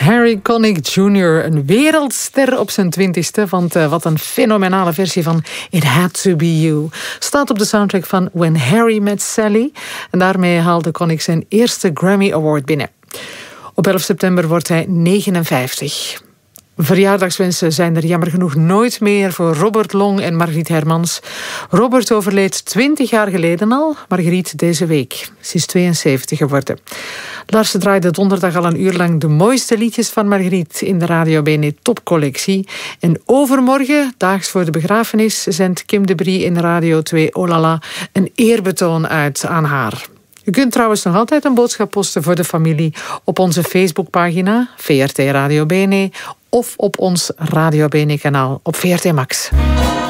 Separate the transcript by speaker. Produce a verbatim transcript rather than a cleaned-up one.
Speaker 1: Harry Connick junior, een wereldster op zijn twintigste. Want uh, wat een fenomenale versie van It Had To Be You. Staat op de soundtrack van When Harry Met Sally. En daarmee haalde Connick zijn eerste Grammy Award binnen. Op elf september wordt hij negenenvijftig. Verjaardagswensen zijn er jammer genoeg nooit meer voor Robert Long en Margriet Hermans. Robert overleed twintig jaar geleden al, Margriet deze week. Ze is tweeënzeventig geworden. Lars draaide donderdag al een uur lang de mooiste liedjes van Margriet in de Radio B N E topcollectie. En overmorgen, daags voor de begrafenis, zendt Kim de Brie in Radio twee Olala een eerbetoon uit aan haar. U kunt trouwens nog altijd een boodschap posten voor de familie op onze Facebookpagina V R T Radio B N E of op ons Radio B N E kanaal op V R T Max.